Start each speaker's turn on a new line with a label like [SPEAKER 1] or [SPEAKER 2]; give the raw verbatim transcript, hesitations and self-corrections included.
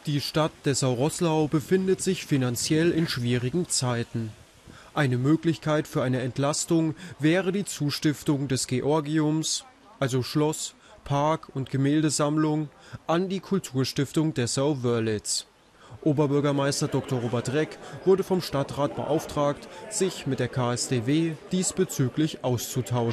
[SPEAKER 1] Die Stadt Dessau-Roßlau befindet sich finanziell in schwierigen Zeiten. Eine Möglichkeit für eine Entlastung wäre die Zustiftung des Georgiums, also Schloss, Park- und Gemäldesammlung, an die Kulturstiftung Dessau-Wörlitz. Oberbürgermeister Doktor Robert Reck wurde vom Stadtrat beauftragt, sich mit der K s d W diesbezüglich auszutauschen.